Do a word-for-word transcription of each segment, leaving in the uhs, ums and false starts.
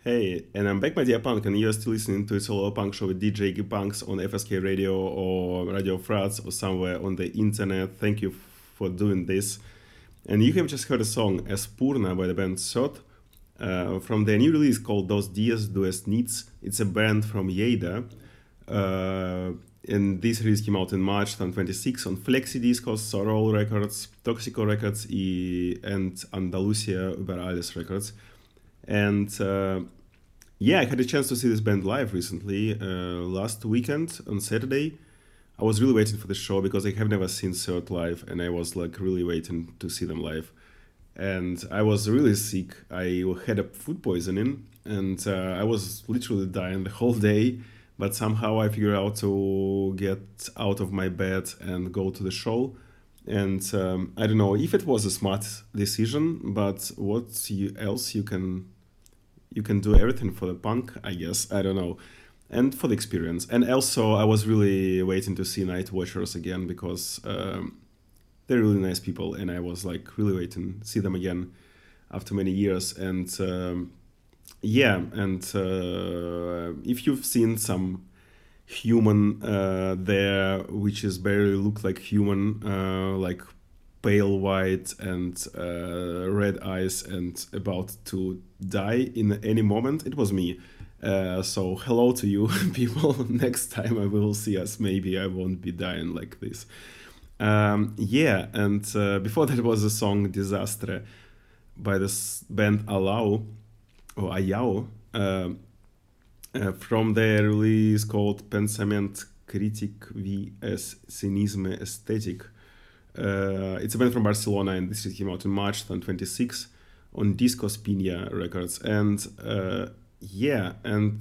Hey, and I'm back, my dear punk, and you're still listening to It's All About Punk Show with D J G Punks on F S K Radio or Radio Frats or somewhere on the internet. Thank you for doing this. And you have just heard a song, Espurna, by the band Sot, uh, from their new release called Dos Dias Dues Nits. It's a band from Lleida, uh, and this release came out in March twenty twenty-six on Flexi Discos, Sorol Records, Toxico Records, y- and Andalusia Über Alles Records. And uh, yeah, I had a chance to see this band live recently, uh, last weekend on Saturday. I was really waiting for the show because I have never seen Surt live, and I was like really waiting to see them live. And I was really sick. I had a food poisoning, and uh, I was literally dying the whole day. But somehow I figured out to get out of my bed and go to the show. And um, I don't know if it was a smart decision, but what you, else you can you can do everything for the punk, I guess. I don't know, and for the experience. And also, I was really waiting to see Night Watchers again because um, they're really nice people, and I was like really waiting to see them again after many years. And um, yeah, and uh, if you've seen some human uh, there, which is barely look like human, uh, like pale white and uh, red eyes and about to die in any moment. It was me. Uh, so hello to you people. Next time I will see us, maybe I won't be dying like this. Um, yeah, and uh, before that was the song Disastre by this band Alau, or Ayao, uh, uh, from their release called Pensament Critic vs Cynisme Aesthetic. Uh, it's a band from Barcelona, and this came out in March twenty twenty-six on Discos Piña Records. And uh, yeah, and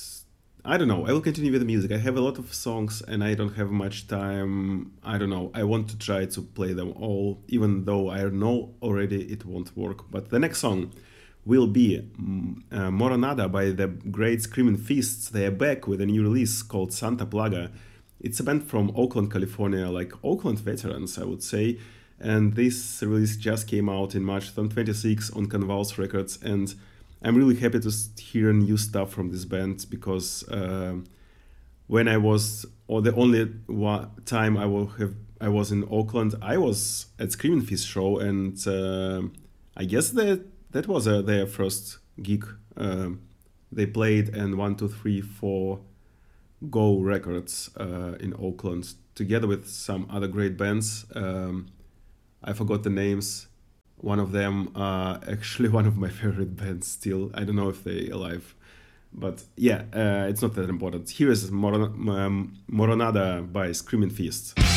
I don't know, I will continue with the music. I have a lot of songs and I don't have much time. I don't know, I want to try to play them all, even though I know already it won't work. But the next song will be uh, Moronada by the great Screaming Fists. They are back with a new release called Santa Plaga. It's a band from Oakland, California, like Oakland veterans, I would say. And this release just came out in March twenty twenty-six on Canvas Records. And I'm really happy to hear new stuff from this band because uh, when I was, or the only one time I will have, I was in Oakland, I was at Screaming Fist show, and uh, I guess that that was uh, their first gig. Uh, they played in one, two, three, four. Go Records uh, in Oakland, together with some other great bands. Um, I forgot the names. One of them, uh, actually one of my favorite bands still. I don't know if they're alive. But yeah, uh, it's not that important. Here is Moron- um, Moronada by Screaming Fists.